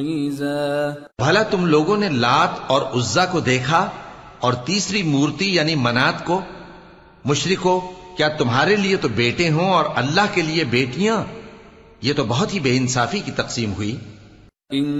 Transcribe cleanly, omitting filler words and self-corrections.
भला तुम लोगों ने लात और उज्जा को देखा और तीसरी मूर्ति यानी मनात को? मुशरिको, क्या तुम्हारे लिए तो बेटे हों और अल्लाह के लिए बेटियां? ये तो बहुत ही बेइंसाफी की तकसीम हुई।